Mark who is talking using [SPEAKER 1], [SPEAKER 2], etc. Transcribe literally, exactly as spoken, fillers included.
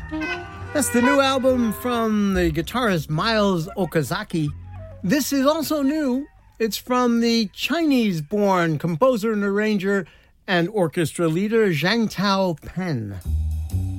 [SPEAKER 1] That's the new album from the guitarist Miles Okazaki. This is also new. It's from the Chinese-born composer and arranger and orchestra leader Zhang Tao Pen.